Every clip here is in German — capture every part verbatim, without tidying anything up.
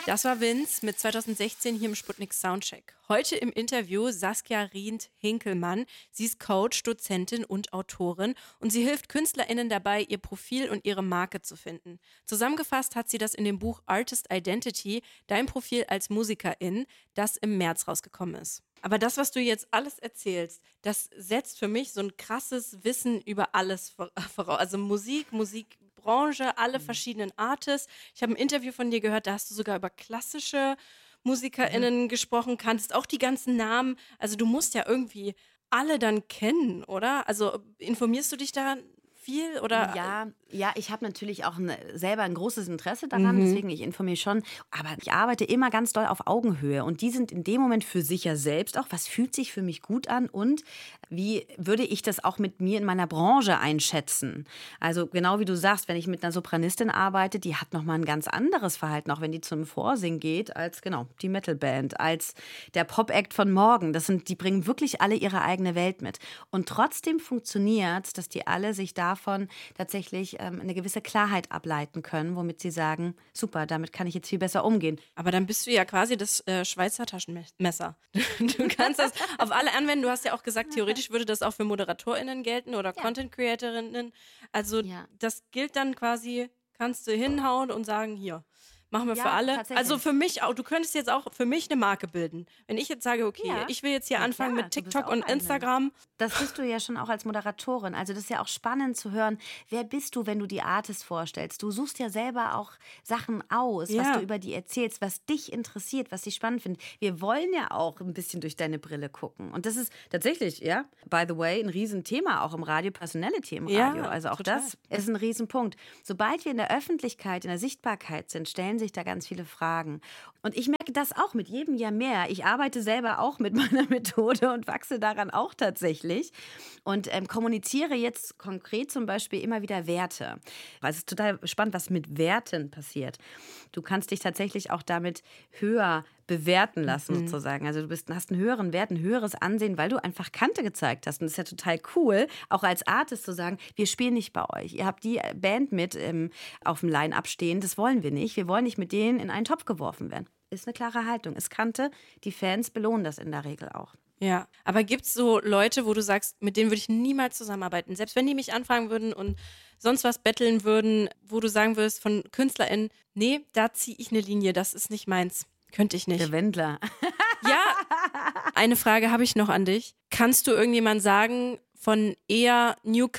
Das war Vince mit zwanzig sechzehn hier im Sputnik Soundcheck. Heute im Interview Saskia Rient-Hinkelmann. Sie ist Coach, Dozentin und Autorin und sie hilft KünstlerInnen dabei, ihr Profil und ihre Marke zu finden. Zusammengefasst hat sie das in dem Buch Artist Identity, dein Profil als Musikerin, das im März rausgekommen ist. Aber das, was du jetzt alles erzählst, das setzt für mich so ein krasses Wissen über alles voraus. Also Musik, Musikbranche, alle verschiedenen Artists. Ich habe ein Interview von dir gehört, da hast du sogar über klassische MusikerInnen mhm. gesprochen, kanntest auch die ganzen Namen. Also du musst ja irgendwie alle dann kennen, oder? Also informierst du dich da viel? Oder? Ja, ja, ich habe natürlich auch ein, selber ein großes Interesse daran, mhm. deswegen ich informiere schon. Aber ich arbeite immer ganz doll auf Augenhöhe und die sind in dem Moment für sich ja selbst auch, was fühlt sich für mich gut an und wie würde ich das auch mit mir in meiner Branche einschätzen? Also genau wie du sagst, wenn ich mit einer Sopranistin arbeite, die hat nochmal ein ganz anderes Verhalten, auch wenn die zum Vorsingen geht, als genau die Metalband, als der Pop-Act von morgen. Das sind, die bringen wirklich alle ihre eigene Welt mit. Und trotzdem funktioniert es, dass die alle sich davon tatsächlich ähm, eine gewisse Klarheit ableiten können, womit sie sagen, super, damit kann ich jetzt viel besser umgehen. Aber dann bist du ja quasi das äh, Schweizer Taschenmesser. Du kannst das auf alle anwenden. Du hast ja auch gesagt, theoretisch würde das auch für ModeratorInnen gelten oder ja. Content-CreatorInnen. Also ja. das gilt dann quasi, kannst du hinhauen und sagen, hier, machen wir ja, für alle. Also für mich auch, du könntest jetzt auch für mich eine Marke bilden. Wenn ich jetzt sage, okay, ja. ich will jetzt hier ja, anfangen klar, mit TikTok und eine. Instagram. Das bist du ja schon auch als Moderatorin. Also das ist ja auch spannend zu hören, wer bist du, wenn du die Artist vorstellst. Du suchst ja selber auch Sachen aus, ja. was du über die erzählst, was dich interessiert, was dich spannend findet. Wir wollen ja auch ein bisschen durch deine Brille gucken. Und das ist tatsächlich, ja, by the way, ein Riesenthema auch im Radio, Personality im Radio. Ja, also auch total. Das ist ein Riesenpunkt. Sobald wir in der Öffentlichkeit, in der Sichtbarkeit sind, stellen sich da ganz viele Fragen. Und ich merke das auch mit jedem Jahr mehr. Ich arbeite selber auch mit meiner Methode und wachse daran auch tatsächlich. Und ähm, kommuniziere jetzt konkret zum Beispiel immer wieder Werte. Weil es ist total spannend, was mit Werten passiert. Du kannst dich tatsächlich auch damit höher bewerten lassen, mhm. sozusagen. Also du bist, hast einen höheren Wert, ein höheres Ansehen, weil du einfach Kante gezeigt hast. Und das ist ja total cool, auch als Artist zu sagen, wir spielen nicht bei euch. Ihr habt die Band mit ähm, auf dem Line-Up stehen. Das wollen wir nicht. Wir wollen nicht mit denen in einen Topf geworfen werden. Ist eine klare Haltung. Ist Kante. Die Fans belohnen das in der Regel auch. Ja, aber gibt es so Leute, wo du sagst, mit denen würde ich niemals zusammenarbeiten, selbst wenn die mich anfragen würden und sonst was betteln würden, wo du sagen würdest von KünstlerInnen, nee, da ziehe ich eine Linie, das ist nicht meins. Könnte ich nicht. Der Wendler. Ja, eine Frage habe ich noch an dich. Kannst du irgendjemand sagen von eher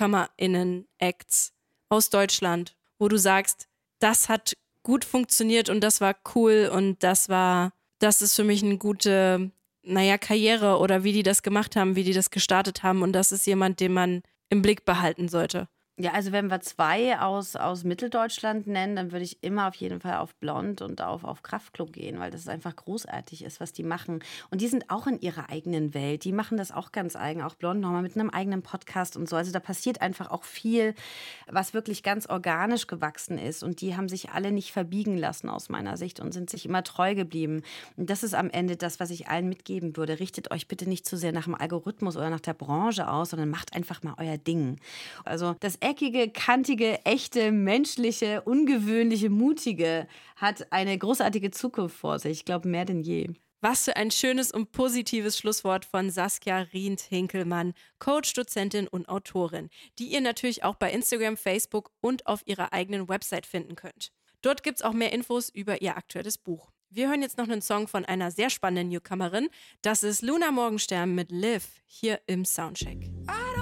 NewcomerInnen-Acts aus Deutschland, wo du sagst, das hat gut funktioniert und das war cool und das war, das ist für mich eine gute, naja, Karriere oder wie die das gemacht haben, wie die das gestartet haben und das ist jemand, den man im Blick behalten sollte? Ja, also wenn wir zwei aus, aus Mitteldeutschland nennen, dann würde ich immer auf jeden Fall auf Blond und auf, auf Kraftklub gehen, weil das einfach großartig ist, was die machen. Und die sind auch in ihrer eigenen Welt. Die machen das auch ganz eigen, auch Blond nochmal mit einem eigenen Podcast und so. Also da passiert einfach auch viel, was wirklich ganz organisch gewachsen ist. Und die haben sich alle nicht verbiegen lassen aus meiner Sicht und sind sich immer treu geblieben. Und das ist am Ende das, was ich allen mitgeben würde. Richtet euch bitte nicht zu sehr nach dem Algorithmus oder nach der Branche aus, sondern macht einfach mal euer Ding. Also das eckige, kantige, echte, menschliche, ungewöhnliche, mutige hat eine großartige Zukunft vor sich. Ich glaube, mehr denn je. Was für ein schönes und positives Schlusswort von Saskia Rient-Hinkelmann, Coach, Dozentin und Autorin, die ihr natürlich auch bei Instagram, Facebook und auf ihrer eigenen Website finden könnt. Dort gibt es auch mehr Infos über ihr aktuelles Buch. Wir hören jetzt noch einen Song von einer sehr spannenden Newcomerin. Das ist Luna Morgenstern mit Live hier im Soundcheck.